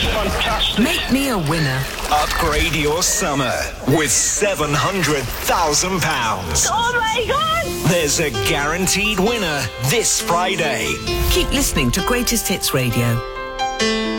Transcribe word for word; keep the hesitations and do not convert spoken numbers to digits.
fantastic. Make me a winner. Upgrade your summer with seven hundred thousand pounds. Oh my God! There's a guaranteed winner this Friday. Keep listening to Greatest Hits Radio.